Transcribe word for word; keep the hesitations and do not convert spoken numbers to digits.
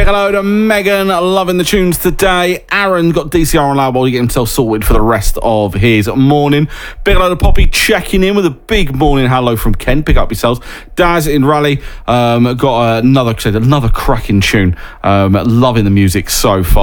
hello to Megan, loving the tunes today. Aaron got D C R on loud while he get himself sorted for the rest of his morning. Big hello to Poppy checking in with a big morning hello from Ken. Pick up yourselves. Daz in Raleigh um, got another another cracking tune. Um, loving the music so far.